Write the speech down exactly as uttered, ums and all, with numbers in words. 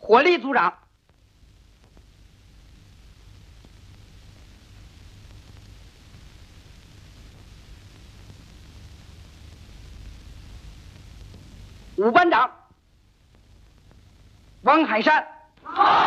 火力组长。五班长王海山。